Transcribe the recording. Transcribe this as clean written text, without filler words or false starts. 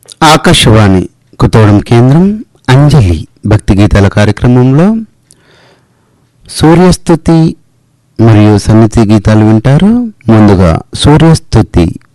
ఆకాశవాణి కొత్తగూడెం కేంద్రం అంజలి భక్తి గీతాల కార్యక్రమంలో సూర్యస్తుతి మరియు సన్నిధి గీతాలు వింటారు. ముందుగా సూర్యస్తుతి